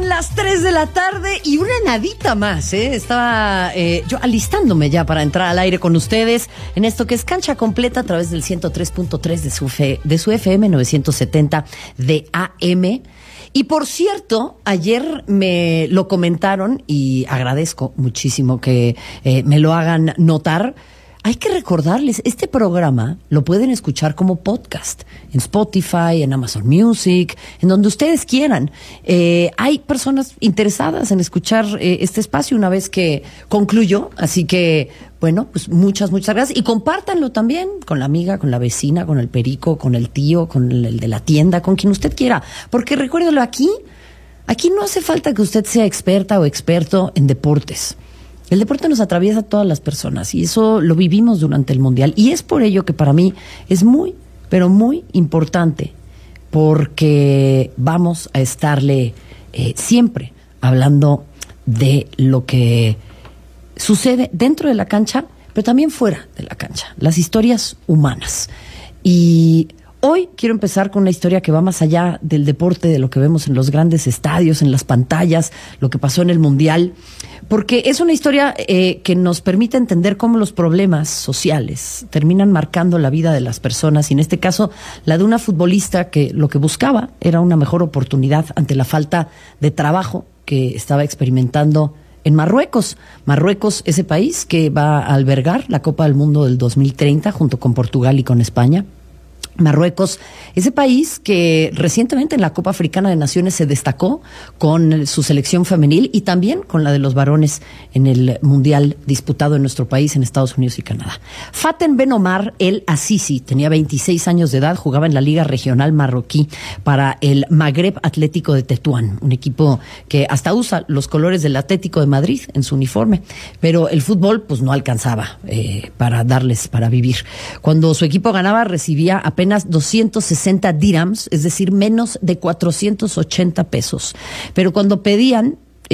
Son las 3 de la tarde y una nadita más, ¿eh? Estaba yo alistándome ya para entrar al aire con ustedes en esto que es Cancha Completa a través del 103.3 de su FM 970 de AM. Y por cierto, ayer me lo comentaron y agradezco muchísimo que me lo hagan notar. Hay que recordarles, este programa lo pueden escuchar como podcast en Spotify, en Amazon Music, en donde ustedes quieran. Hay personas interesadas en escuchar este espacio una vez que concluyó, así que, bueno, pues muchas gracias. Y compártanlo también con la amiga, con la vecina, con el perico, con el tío, con el de la tienda, con quien usted quiera. Porque recuérdelo, aquí no hace falta que usted sea experta o experto en deportes. El deporte nos atraviesa a todas las personas y eso lo vivimos durante el Mundial. Y es por ello que para mí es muy, pero muy importante, porque vamos a estarle siempre hablando de lo que sucede dentro de la cancha, pero también fuera de la cancha, las historias humanas. Y hoy quiero empezar con una historia que va más allá del deporte, de lo que vemos en los grandes estadios, en las pantallas, lo que pasó en el Mundial, porque es una historia que nos permite entender cómo los problemas sociales terminan marcando la vida de las personas, y en este caso la de una futbolista que lo que buscaba era una mejor oportunidad ante la falta de trabajo que estaba experimentando en Marruecos. Marruecos, ese país que va a albergar la Copa del Mundo del 2030 junto con Portugal y con España. Marruecos, ese país que recientemente en la Copa Africana de Naciones se destacó con su selección femenil y también con la de los varones en el Mundial disputado en nuestro país, en Estados Unidos y Canadá. Faten Ben Omar El Azizi tenía 26 años de edad, jugaba en la Liga Regional Marroquí para el Magreb Atlético de Tetuán, un equipo que hasta usa los colores del Atlético de Madrid en su uniforme, pero el fútbol pues no alcanzaba para darles para vivir. Cuando su equipo ganaba recibía apenas 260 dirhams, es decir, menos de 480 pesos. Pero cuando perdían,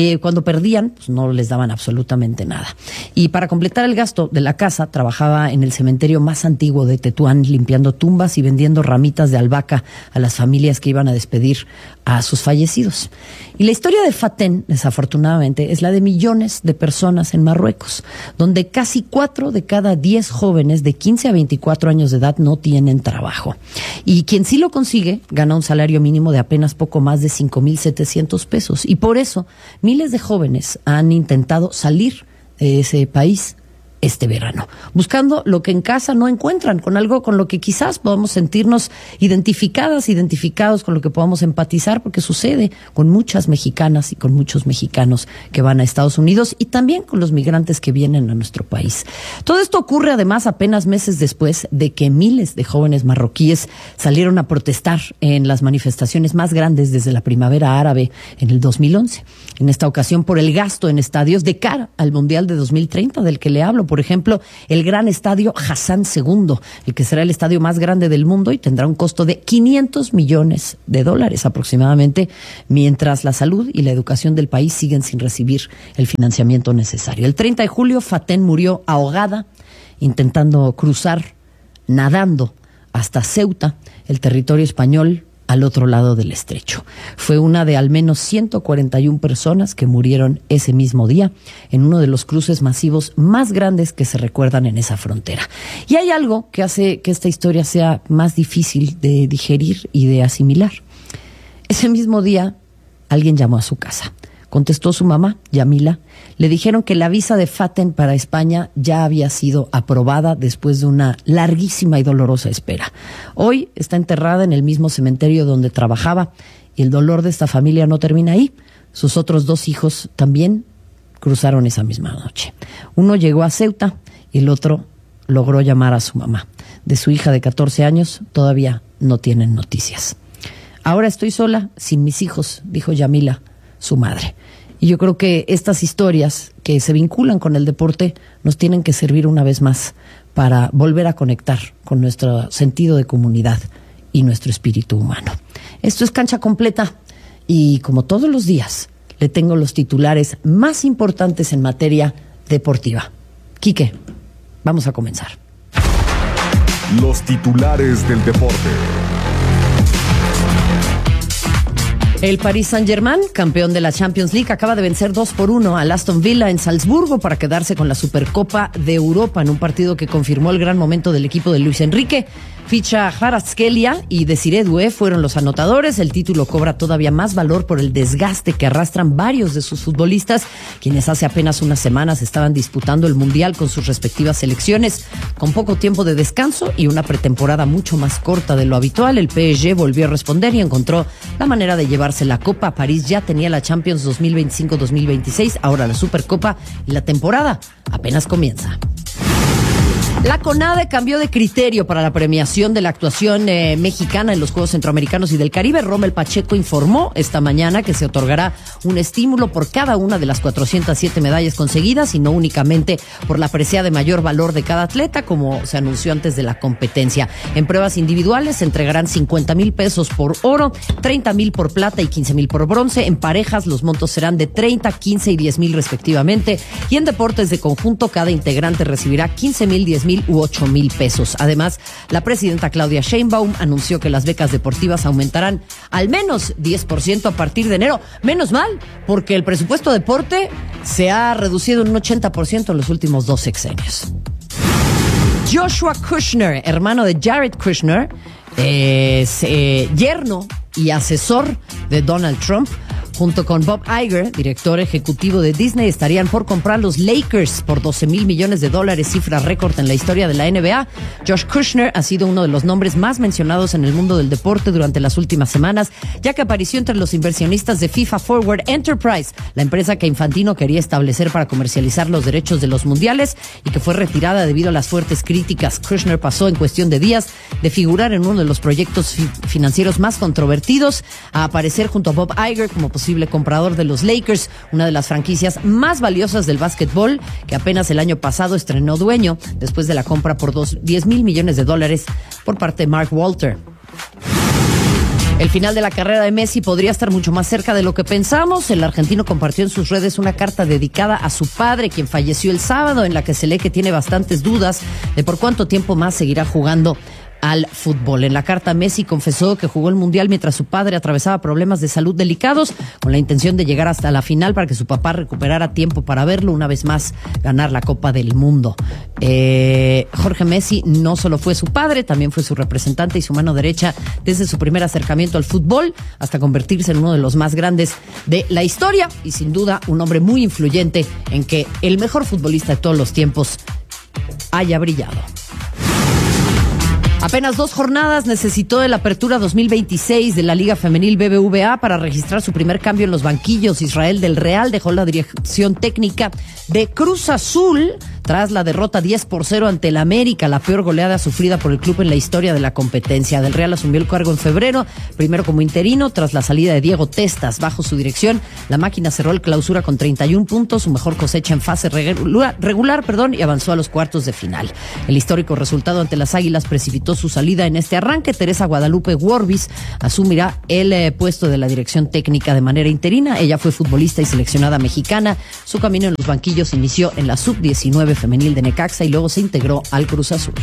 pues no les daban absolutamente nada. Y para completar el gasto de la casa, trabajaba en el cementerio más antiguo de Tetuán, limpiando tumbas y vendiendo ramitas de albahaca a las familias que iban a despedir a sus fallecidos. Y la historia de Faten, desafortunadamente, es la de millones de personas en Marruecos, donde casi 4 de cada 10 jóvenes de 15 a 24 años de edad no tienen trabajo. Y quien sí lo consigue, gana un salario mínimo de apenas poco más de 5,700 pesos. Y por eso, miles de jóvenes han intentado salir de ese país este verano, buscando lo que en casa no encuentran, con algo con lo que quizás podamos sentirnos identificados, con lo que podamos empatizar, porque sucede con muchas mexicanas y con muchos mexicanos que van a Estados Unidos y también con los migrantes que vienen a nuestro país. Todo esto ocurre además apenas meses después de que miles de jóvenes marroquíes salieron a protestar en las manifestaciones más grandes desde la primavera árabe en el 2011. En esta ocasión por el gasto en estadios de cara al Mundial de 2030 del que le hablo. Por ejemplo, el gran estadio Hassan II, el que será el estadio más grande del mundo y tendrá un costo de $500 millones aproximadamente, mientras la salud y la educación del país siguen sin recibir el financiamiento necesario. El 30 de julio, Faten murió ahogada intentando cruzar, nadando hasta Ceuta, el territorio español, al otro lado del estrecho. Fue una de al menos 141 personas que murieron ese mismo día en uno de los cruces masivos más grandes que se recuerdan en esa frontera. Y hay algo que hace que esta historia sea más difícil de digerir y de asimilar. Ese mismo día, alguien llamó a su casa. Contestó su mamá, Yamila. Le dijeron que la visa de Faten para España ya había sido aprobada después de una larguísima y dolorosa espera. Hoy está enterrada en el mismo cementerio donde trabajaba y el dolor de esta familia no termina ahí. Sus otros 2 hijos también cruzaron esa misma noche. Uno llegó a Ceuta y el otro logró llamar a su mamá. De su hija de 14 años todavía no tienen noticias. Ahora estoy sola, sin mis hijos, dijo Yamila, su madre. Y yo creo que estas historias que se vinculan con el deporte nos tienen que servir una vez más para volver a conectar con nuestro sentido de comunidad y nuestro espíritu humano. Esto es Cancha Completa y como todos los días le tengo los titulares más importantes en materia deportiva. Quique, vamos a comenzar. Los titulares del deporte. El Paris Saint-Germain, campeón de la Champions League, acaba de vencer 2-1 al Aston Villa en Salzburgo para quedarse con la Supercopa de Europa en un partido que confirmó el gran momento del equipo de Luis Enrique. Ficha Kvaratskhelia y Desiré Doué fueron los anotadores. El título cobra todavía más valor por el desgaste que arrastran varios de sus futbolistas, quienes hace apenas unas semanas estaban disputando el Mundial con sus respectivas selecciones. Con poco tiempo de descanso y una pretemporada mucho más corta de lo habitual, el PSG volvió a responder y encontró la manera de llevarse la Copa. París ya tenía la Champions 2025-2026, ahora la Supercopa, y la temporada apenas comienza. La CONADE cambió de criterio para la premiación de la actuación mexicana en los Juegos Centroamericanos y del Caribe. Rommel Pacheco informó esta mañana que se otorgará un estímulo por cada una de las 407 medallas conseguidas y no únicamente por la presea de mayor valor de cada atleta, como se anunció antes de la competencia. En pruebas individuales se entregarán 50,000 pesos por oro, 30,000 por plata y 15,000 por bronce. En parejas los montos serán de 30, 15 y 10,000 respectivamente. Y en deportes de conjunto cada integrante recibirá 15,000, 10,000 u 8,000 pesos. Además, la presidenta Claudia Sheinbaum anunció que las becas deportivas aumentarán al menos 10% a partir de enero. Menos mal, porque el presupuesto de deporte se ha reducido en un 80% en los últimos 2 sexenios. Joshua Kushner, hermano de Jared Kushner, es yerno y asesor de Donald Trump, junto con Bob Iger, director ejecutivo de Disney, estarían por comprar los Lakers por $12,000 millones, cifra récord en la historia de la NBA. Josh Kushner ha sido uno de los nombres más mencionados en el mundo del deporte durante las últimas semanas, ya que apareció entre los inversionistas de FIFA Forward Enterprise, la empresa que Infantino quería establecer para comercializar los derechos de los mundiales y que fue retirada debido a las fuertes críticas. Kushner pasó en cuestión de días de figurar en uno de los proyectos financieros más controvertidos a aparecer junto a Bob Iger como posible comprador de los Lakers, una de las franquicias más valiosas del básquetbol, que apenas el año pasado estrenó dueño después de la compra por $10,000 millones por parte de Mark Walter. El final de la carrera de Messi podría estar mucho más cerca de lo que pensamos. El argentino compartió en sus redes una carta dedicada a su padre, quien falleció el sábado, en la que se lee que tiene bastantes dudas de por cuánto tiempo más seguirá jugando al fútbol. En la carta, Messi confesó que jugó el Mundial mientras su padre atravesaba problemas de salud delicados, con la intención de llegar hasta la final para que su papá recuperara tiempo para verlo una vez más ganar la Copa del Mundo. Jorge Messi no solo fue su padre, también fue su representante y su mano derecha desde su primer acercamiento al fútbol hasta convertirse en uno de los más grandes de la historia y sin duda un hombre muy influyente en que el mejor futbolista de todos los tiempos haya brillado. Apenas 2 jornadas necesitó el Apertura 2026 de la Liga Femenil BBVA para registrar su primer cambio en los banquillos. Israel del Real dejó la dirección técnica de Cruz Azul tras la derrota 10-0 ante el América, la peor goleada sufrida por el club en la historia de la competencia. Del Real asumió el cargo en febrero, primero como interino, tras la salida de Diego Testas. Bajo su dirección, la máquina cerró el clausura con 31 puntos, su mejor cosecha en fase regular, y avanzó a los cuartos de final. El histórico resultado ante las Águilas precipitó su salida en este arranque. Teresa Guadalupe Worbis asumirá el puesto de la dirección técnica de manera interina. Ella fue futbolista y seleccionada mexicana. Su camino en los banquillos inició en la sub-19 femenil de Necaxa y luego se integró al Cruz Azul.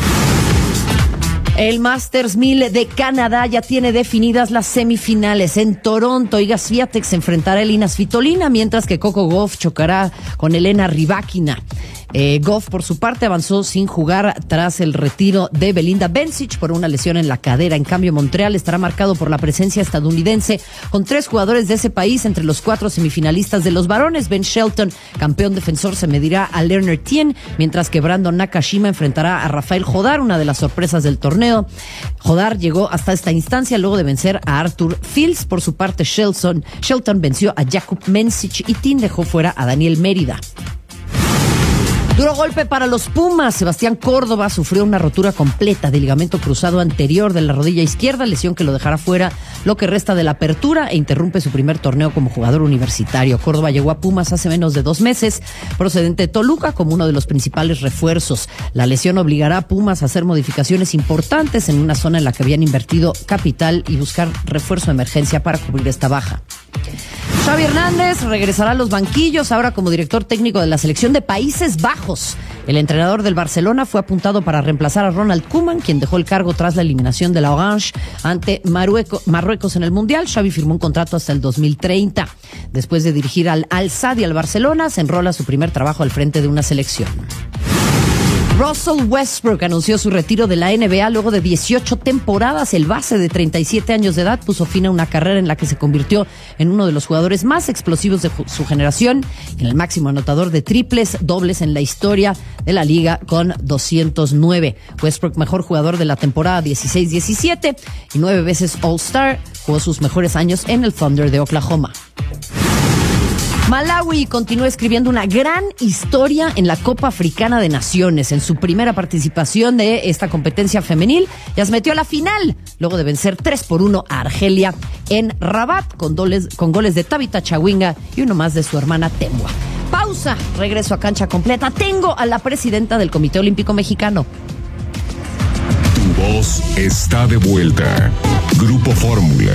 El Masters 1000 de Canadá ya tiene definidas las semifinales. En Toronto, Iga Swiatek se enfrentará a Elina Svitolina, mientras que Coco Gauff chocará con Elena Rybakina. Gauff, por su parte, avanzó sin jugar tras el retiro de Belinda Bencic por una lesión en la cadera. En cambio, Montreal estará marcado por la presencia estadounidense, con 3 jugadores de ese país entre los 4 semifinalistas de los varones. Ben Shelton, campeón defensor, se medirá a Lerner Tien, mientras que Brandon Nakashima enfrentará a Rafael Jodar, una de las sorpresas del torneo. Jodar llegó hasta esta instancia luego de vencer a Arthur Fils. Por su parte, Shelton venció a Jakub Mensik y Tien dejó fuera a Daniel Mérida. Duro golpe para los Pumas. Sebastián Córdoba sufrió una rotura completa del ligamento cruzado anterior de la rodilla izquierda, lesión que lo dejará fuera lo que resta de la apertura e interrumpe su primer torneo como jugador universitario. Córdoba llegó a Pumas hace menos de 2 meses, procedente de Toluca, como uno de los principales refuerzos. La lesión obligará a Pumas a hacer modificaciones importantes en una zona en la que habían invertido capital y buscar refuerzo de emergencia para cubrir esta baja. Xavi Hernández regresará a los banquillos ahora como director técnico de la selección de Países Bajos. El entrenador del Barcelona fue apuntado para reemplazar a Ronald Koeman, quien dejó el cargo tras la eliminación de la Orange ante Marruecos en el Mundial. Xavi firmó un contrato hasta el 2030. Después de dirigir al Al-Sadd y al Barcelona, se enrola su primer trabajo al frente de una selección. Russell Westbrook anunció su retiro de la NBA luego de 18 temporadas. El base de 37 años de edad puso fin a una carrera en la que se convirtió en uno de los jugadores más explosivos de su generación, en el máximo anotador de triples, dobles en la historia de la liga con 209. Westbrook, mejor jugador de la temporada 16-17 y 9 veces All-Star, jugó sus mejores años en el Thunder de Oklahoma. Malawi continúa escribiendo una gran historia en la Copa Africana de Naciones. En su primera participación de esta competencia femenil, ya se metió a la final, luego de vencer 3-1 a Argelia en Rabat, con goles de Tabitha Chawinga y uno más de su hermana Temwa. Pausa, regreso a Cancha Completa. Tengo a la presidenta del Comité Olímpico Mexicano. Tu voz está de vuelta. Grupo Fórmula.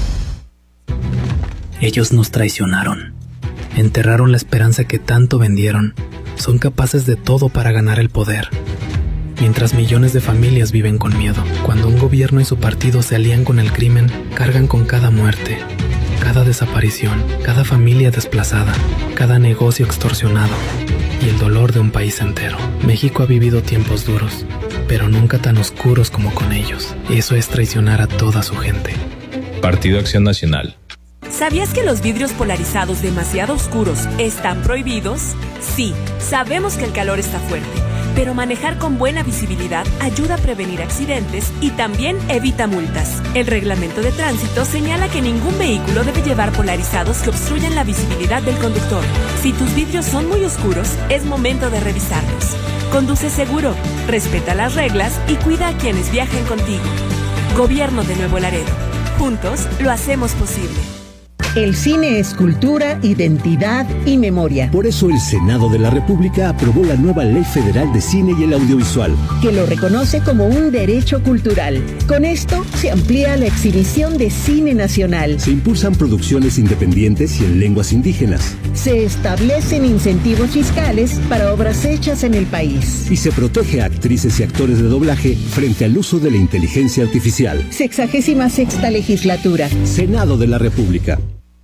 Ellos nos traicionaron. Enterraron la esperanza que tanto vendieron. Son capaces de todo para ganar el poder. Mientras millones de familias viven con miedo. Cuando un gobierno y su partido se alían con el crimen, cargan con cada muerte, cada desaparición, cada familia desplazada, cada negocio extorsionado y el dolor de un país entero. México ha vivido tiempos duros, pero nunca tan oscuros como con ellos. Eso es traicionar a toda su gente. Partido Acción Nacional. ¿Sabías que los vidrios polarizados demasiado oscuros están prohibidos? Sí, sabemos que el calor está fuerte, pero manejar con buena visibilidad ayuda a prevenir accidentes y también evita multas. El reglamento de tránsito señala que ningún vehículo debe llevar polarizados que obstruyan la visibilidad del conductor. Si tus vidrios son muy oscuros, es momento de revisarlos. Conduce seguro, respeta las reglas y cuida a quienes viajen contigo. Gobierno de Nuevo Laredo. Juntos lo hacemos posible. El cine es cultura, identidad y memoria. Por eso el Senado de la República aprobó la nueva Ley Federal de Cine y el Audiovisual, que lo reconoce como un derecho cultural. Con esto se amplía la exhibición de cine nacional. Se impulsan producciones independientes y en lenguas indígenas. Se establecen incentivos fiscales para obras hechas en el país. Y se protege a actrices y actores de doblaje frente al uso de la inteligencia artificial. 66ª legislatura. Senado de la República.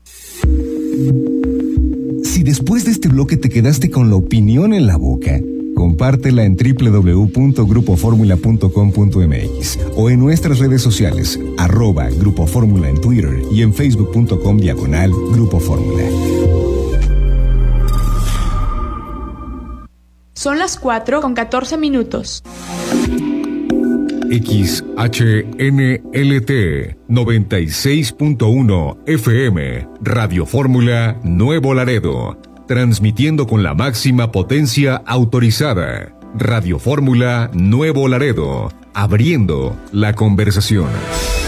Si después de este bloque te quedaste con la opinión en la boca, compártela en www.grupoformula.com.mx o en nuestras redes sociales, @Grupo Fórmula en Twitter y en facebook.com/Grupo Fórmula. Son las 4:14. XHNLT 96.1 FM, Radio Fórmula Nuevo Laredo, transmitiendo con la máxima potencia autorizada. Radio Fórmula Nuevo Laredo, abriendo la conversación.